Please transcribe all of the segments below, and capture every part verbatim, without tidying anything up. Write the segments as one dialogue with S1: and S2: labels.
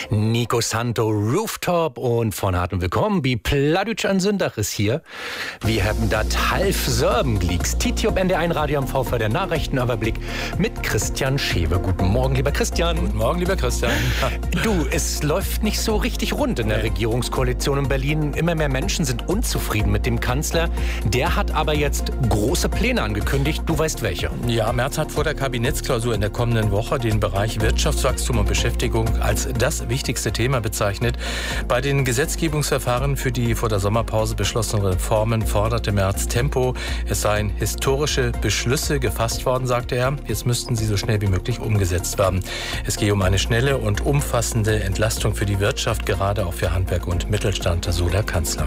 S1: Nico Santo Rooftop und von hartem Willkommen, wie Pladütsch an Sündach ist hier. Wir haben dat half Sörben glieks. Titiop N D eins Radio am V für der Nachrichtenüberblick mit Christian Schewe. Guten Morgen, lieber Christian.
S2: Guten Morgen, lieber Christian.
S1: Du, es läuft nicht so richtig rund in der nee. Regierungskoalition in Berlin. Immer mehr Menschen sind unzufrieden mit dem Kanzler. Der hat aber jetzt große Pläne angekündigt. Du weißt welche.
S2: Ja, Merz hat vor der Kabinettsklausur in der kommenden Woche den Bereich Wirtschaftswachstum und Beschäftigung als das wichtigste Thema bezeichnet. Bei den Gesetzgebungsverfahren für die vor der Sommerpause beschlossenen Reformen forderte Merz Tempo. Es seien historische Beschlüsse gefasst worden, sagte er. Jetzt müssten sie so schnell wie möglich umgesetzt werden. Es gehe um eine schnelle und umfassende Entlastung für die Wirtschaft, gerade auch für Handwerk und Mittelstand, so der Kanzler.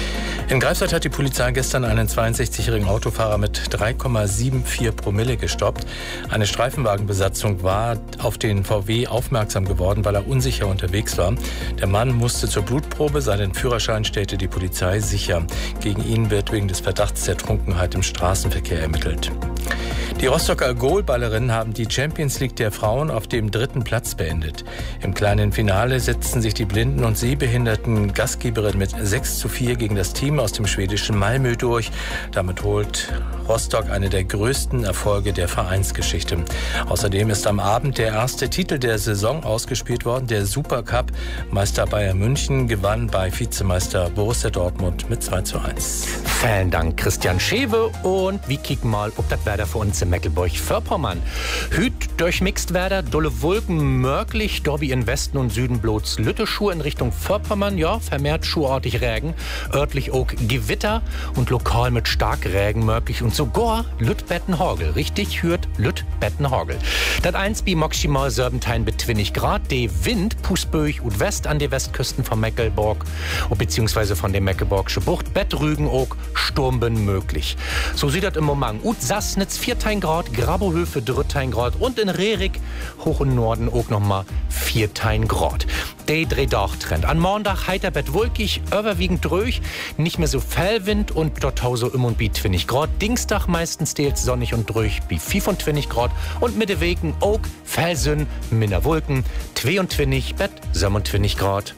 S2: In Greifswald hat die Polizei gestern einen zweiundsechzigjährigen Autofahrer mit drei Komma vierundsiebzig Promille gestoppt. Eine Streifenwagenbesatzung war auf den V W aufmerksam geworden, weil er unsicher unterwegs war. Der Mann musste zur Blutprobe, seinen Führerschein stellte die Polizei sicher. Gegen ihn wird wegen des Verdachts der Trunkenheit im Straßenverkehr ermittelt. Die Rostocker Goalballerinnen haben die Champions League der Frauen auf dem dritten Platz beendet. Im kleinen Finale setzten sich die blinden und sehbehinderten Gastgeberinnen mit sechs zu vier gegen das Team aus dem schwedischen Malmö durch. Damit holt Rostock eine der größten Erfolge der Vereinsgeschichte. Außerdem ist am Abend der erste Titel der Saison ausgespielt worden, der Supercup. Meister Bayern München gewann bei Vizemeister Borussia Dortmund mit zwei zu eins.
S1: Vielen Dank, Christian Schewe. Und wir kicken mal, ob das Wetter für uns in Mecklenburg-Vorpommern. Hüt durchmixt Werder, dolle Wolken möglich, Dorbi in Westen und Süden bloß Lütteschuhe in Richtung Vorpommern, ja, vermehrt schuhartig Regen, örtlich auch Gewitter und lokal mit Starkregen möglich und sogar Lüttbettenhorgel, richtig hört Lüttbettenhorgel. Das eins bi maximal Serbentein mit zwanzig Grad, der Wind pustböig und West an die Westküsten von Mecklenburg, beziehungsweise von der Mecklenburgische Bucht, Bettrügen auch Sturmben möglich. So sieht das im Moment ut Sassnitz vierzehn Grad, Grabohöfe dreizehn Grad und in Rerik hoch im Norden auch nochmal vierzehn Grad. Der Drehdach-Trend. An Montag heiter Bett wolkig, überwiegend dröch, nicht mehr so Fellwind und dort so im und bi zwanzig Grad. Dienstag meistens teils sonnig und dröch bi fünfundzwanzig Grad und Mitte Weken auch Felsün, minder Wolken, zweiundzwanzig Bett siebenundzwanzig Grad.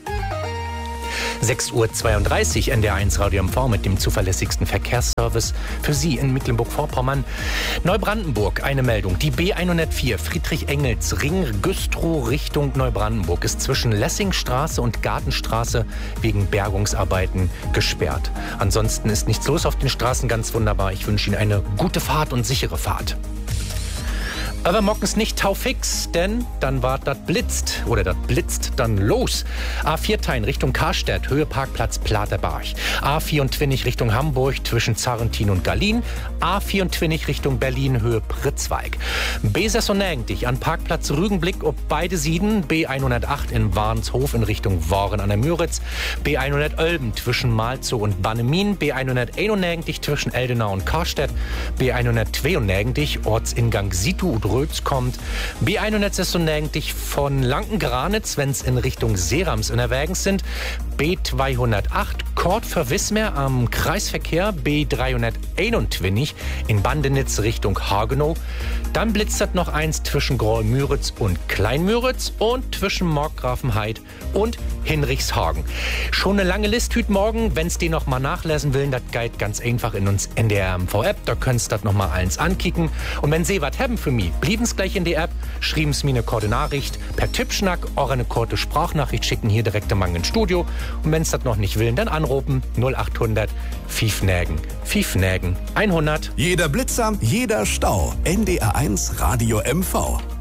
S1: sechs Uhr zweiunddreißig N D R eins Radio M V mit dem zuverlässigsten Verkehrsservice für Sie in Mecklenburg-Vorpommern. Neubrandenburg, eine Meldung. Die B hundertvier Friedrich-Engels-Ring Güstrow Richtung Neubrandenburg ist zwischen Lessingstraße und Gartenstraße wegen Bergungsarbeiten gesperrt. Ansonsten ist nichts los auf den Straßen, ganz wunderbar. Ich wünsche Ihnen eine gute Fahrt und sichere Fahrt. Aber morgens nicht taufix, denn dann war das blitzt oder das blitzt dann los. A vier Tein Richtung Karstedt, Höhe Parkplatz Platerberg. A vierundzwanzig Richtung Hamburg zwischen Zarrentin und Gallien. A vierundzwanzig Richtung Berlin, Höhe Pritzweig. B sechsundneunzig an Parkplatz Rügenblick ob beide Sieden. B hundertacht in Warnshof in Richtung Waren an der Müritz. B hundertelf zwischen Malzow und Bannemin. B hunderteinundneunzig zwischen Eldenau und Karstedt. B hundertzweiundneunzig Ortsingang Situ und Rötz kommt. B hundertsechsundneunzig von Lanken-Granitz, wenn es in Richtung Serams unterwegs sind. B zweihundertacht Kort für Wismar am Kreisverkehr. B dreihunderteinundzwanzig in Bandenitz Richtung Hagenow. Dann blitzert noch eins zwischen Groll-Müritz und Klein-Müritz und zwischen Markgrafenheid und Hinrichshagen. Schon eine lange Liste heute Morgen. Wenn es die noch mal nachlesen will, das geht ganz einfach in uns N D R M V-App. Da könnt ihr das noch mal eins ankicken. Und wenn Sie was haben für mich, blieben's gleich in die App, schreiben's mir eine kurze Nachricht per Tippschnack oder eine kurze Sprachnachricht schicken hier direkt am ins Studio. Und wenn's das noch nicht will, dann anrufen null achthundert fünf Nägen fünf Nägen hundert.
S3: Jeder Blitzer, jeder Stau. N D R eins Radio M V.